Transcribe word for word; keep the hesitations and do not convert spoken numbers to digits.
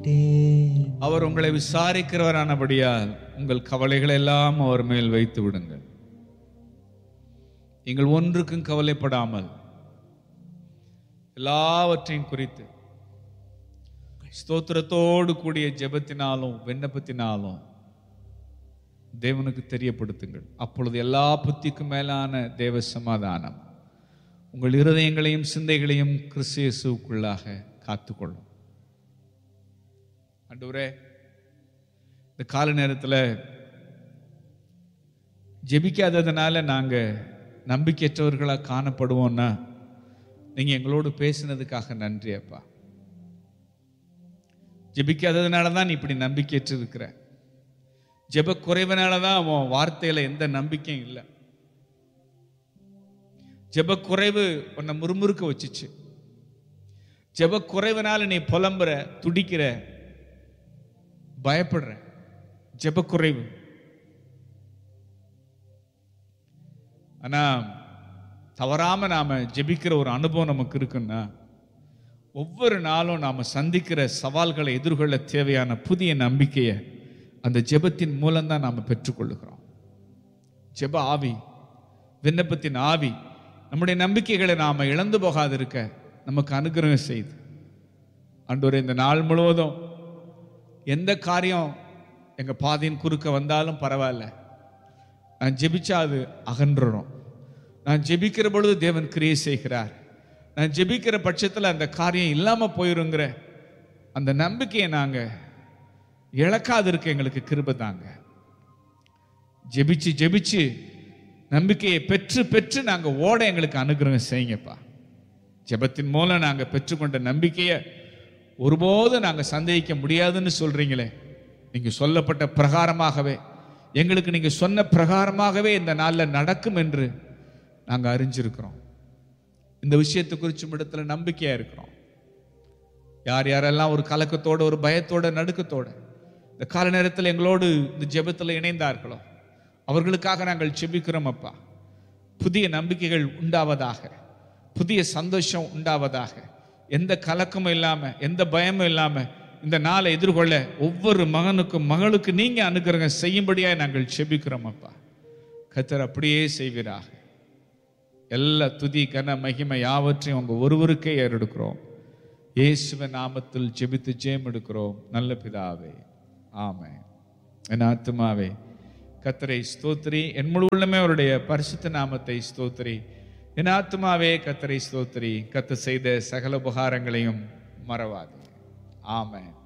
விட்டேன். அவர் உங்களை விசாரிக்கிறவரானபடியால் உங்கள் கவலைகளை எல்லாம் அவர் மேல் வைத்து விடுங்கள். நீங்கள் ஒன்றுக்கும் கவலைப்படாமல் எல்லாவற்றையும் குறித்து ஸ்தோத்திரத்தோடு கூடிய ஜெபத்தினாலும் விண்ணப்பத்தினாலும் தேவனுக்கு தெரியப்படுத்துங்கள். அப்பொழுது எல்லா புத்திக்கும் மேலான தேவ சமாதானம் உங்கள் இருதயங்களையும் சிந்தைகளையும் கிறிஸ்து இயேசுவுக்குள்ளாக காத்துக்கொள்ளும். ஆண்டவரே, இந்த கால நேரத்தில் ஜெபிக்காததுனால நாங்கள் நம்பிக்கையற்றவர்களாக காணப்படுவோம்னா நீங்கள் எங்களோடு பேசினதுக்காக நன்றி அப்பா. ஜெபிக்காததுனால தான் நீ இப்படி நம்பிக்கையற்று இருக்கிற. ஜெப குறைவனால தான் அவன் வார்த்தையில எந்த நம்பிக்கையும் இல்லை. ஜெப குறைவு உன்னை முறுமுறுக்க வச்சுச்சு. ஜெப குறைவனால நீ புலம்புற, துடிக்கிற, பயப்படுற. ஜெப குறைவு. ஆனா தவறாம நாம ஜெபிக்கிற ஒரு அனுபவம் நமக்கு இருக்குன்னா, ஒவ்வொரு நாளும் நாம சந்திக்கிற சவால்களை எதிர்கொள்ள தேவையான புதிய நம்பிக்கையை அந்த ஜெபத்தின் மூலம்தான் நாம பெற்றுக்கொள்ளுகிறோம். ஜெப ஆவி, விண்ணப்பத்தின் ஆவி நம்முடைய நம்பிக்கைகளை நாம இழந்து போகாது இருக்க நமக்கு அனுகிரகம் செய்து. ஆண்டவரே, இந்த நாள் முழுவதும் எந்த காரியம் எங்க பாதையின் குறுக்க வந்தாலும் பரவாயில்ல, நான் ஜெபிச்சா அது அகன்றணும். நான் ஜெபிக்கிற பொழுது தேவன் கிரியை செய்கிறார். நான் ஜெபிக்கிற பட்சத்தில் அந்த காரியம் இல்லாம போயிருங்கிற அந்த நம்பிக்கையை நாங்க இழக்காது இருக்க எங்களுக்கு கிருபை தாங்க. ஜெபிச்சு ஜெபிச்சு நம்பிக்கையை பெற்று பெற்று நாங்க ஓட எங்களுக்கு அனுகிரகம் செய்யுங்கப்பா. ஜெபத்தின் மூலம் நாங்க பெற்றுக்கொண்ட நம்பிக்கையை ஒருபோதும் நாங்க சந்தேகிக்க முடியாதுன்னு சொல்றீங்களே, நீங்க சொல்லப்பட்ட பிரகாரமாகவே எங்களுக்கு நீங்க சொன்ன பிரகாரமாகவே இந்த நாளில் நடக்கும் என்று நாங்க அறிஞ்சிருக்கிறோம். இந்த விஷயத்தை குறிச்சும் இடத்துல நம்பிக்கையா இருக்கிறோம். யார் யாரெல்லாம் ஒரு கலக்கத்தோட, ஒரு பயத்தோட, நடுக்கத்தோட இந்த கால நேரத்தில் எங்களோடு இந்த ஜெபத்தில் இணைந்தார்களோ அவர்களுக்காக நாங்கள் ஜெபிக்கிறோம் அப்பா. புதிய நம்பிக்கைகள் உண்டாவதாக, புதிய சந்தோஷம் உண்டாவதாக, எந்த கலக்கமும் இல்லாம, எந்த பயமும் இல்லாம இந்த நாளை எதிர்கொள்ள ஒவ்வொரு மகனுக்கும் மகளுக்கு நீங்க அனுகிரகம் செய்யும்படியாக நாங்கள் ஜெபிக்கிறோம் அப்பா. கர்த்தர் அப்படியே செய்வீராக. எல்லா துதி கன மகிமை யாவற்றையும் உங்க ஒருவருக்கே ஏறெடுக்கிறோம். இயேசுவின் நாமத்தில் ஜெபித்து ஜெயம் எடுக்கிறோம் நல்ல பிதாவே, ஆமென். என் ஆத்துமாவே கர்த்தரை ஸ்தோத்திரி, என் முழு உள்ளமே அவருடைய பரிசுத்த நாமத்தை ஸ்தோத்திரி. என் ஆத்துமாவே கர்த்தரை ஸ்தோத்திரி, கர்த்தர் செய்த சகல உபகாரங்களையும் மறவாதே. ஆமென்.